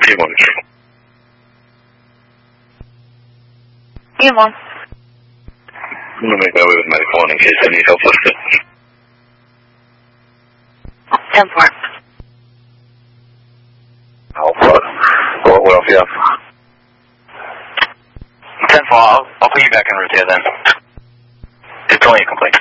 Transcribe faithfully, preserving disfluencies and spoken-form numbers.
Good morning. Good morning. I'm going to make my way with my phone in case I need help with it. ten four. Alpha. What, what else do you have? ten four, I'll, I'll put you back en route here then. It's only a complaint.